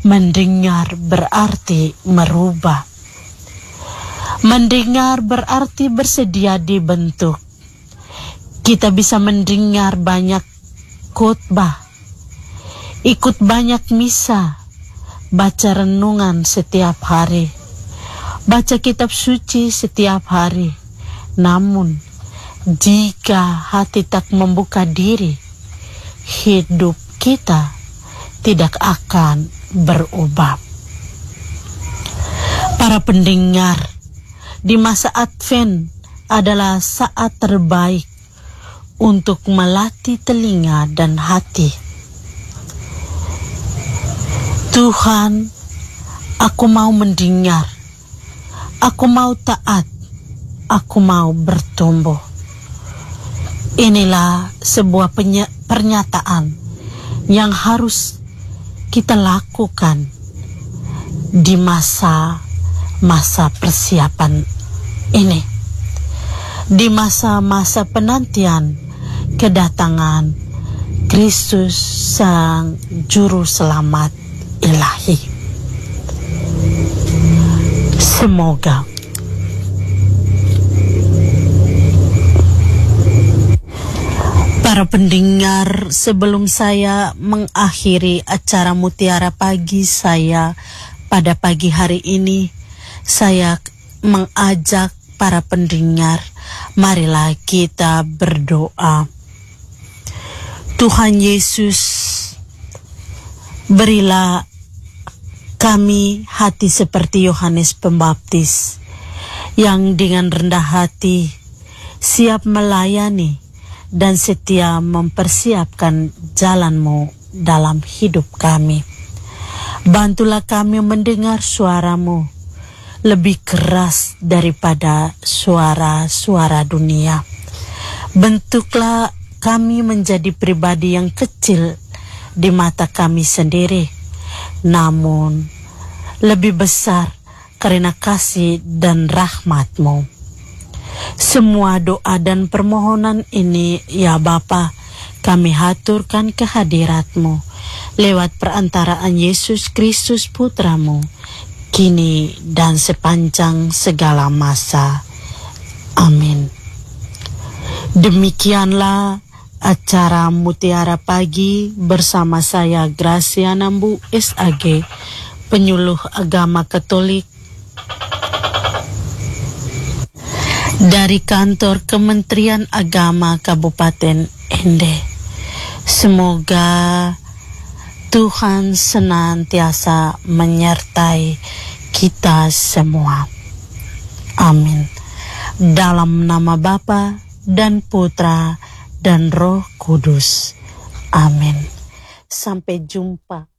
Mendengar berarti merubah. Mendengar berarti bersedia dibentuk. Kita bisa mendengar banyak khotbah, ikut banyak misa, baca renungan setiap hari, baca kitab suci setiap hari. Namun, jika hati tak membuka diri, hidup kita tidak akan berubah. Para pendengar, di masa Advent adalah saat terbaik untuk melatih telinga dan hati. Tuhan, aku mau mendengar, aku mau taat, aku mau bertumbuh. Inilah sebuah pernyataan yang harus kita lakukan di masa-masa persiapan ini, di masa-masa penantian kedatangan Kristus Sang Juru Selamat Ilahi. Semoga para pendengar, sebelum saya mengakhiri acara Mutiara Pagi saya pada pagi hari ini, saya mengajak para pendengar, marilah kita berdoa. Tuhan Yesus, berilah kami hati seperti Yohanes Pembaptis, yang dengan rendah hati siap melayani dan setia mempersiapkan jalan-Mu dalam hidup kami. Bantulah kami mendengar suara-Mu lebih keras daripada suara-suara dunia. Bentuklah kami menjadi pribadi yang kecil di mata kami sendiri, namun lebih besar karena kasih dan rahmat-Mu. Semua doa dan permohonan ini, ya Bapa, kami haturkan ke hadirat-Mu lewat perantaraan Yesus Kristus Putra-Mu, kini dan sepanjang segala masa. Amin. Demikianlah acara Mutiara Pagi bersama saya Gracia Nambu SAG, penyuluh agama Katolik dari kantor Kementerian Agama Kabupaten Ende. Semoga Tuhan senantiasa menyertai kita semua. Amin. Dalam nama Bapa dan Putra dan Roh Kudus. Amin. Sampai jumpa.